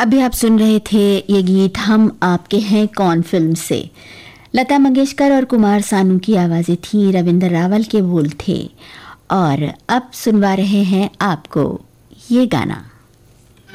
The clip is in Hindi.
अभी आप सुन रहे थे ये गीत हम आपके हैं कौन फिल्म से। लता मंगेशकर और कुमार सानू की आवाज़ें थी, रविंद्र रावल के बोल थे। और अब सुनवा रहे हैं आपको ये गाना।